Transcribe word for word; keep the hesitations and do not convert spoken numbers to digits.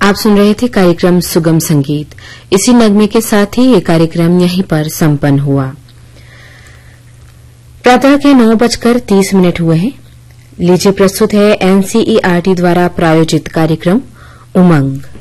आप सुन रहे थे कार्यक्रम सुगम संगीत। इसी नगमे के साथ ही ये कार्यक्रम यहीं पर संपन्न हुआ। प्रातः के नौ बजकर तीस मिनट हुए हैं। लीजिए प्रस्तुत है एनसीईआरटी द्वारा प्रायोजित कार्यक्रम उमंग।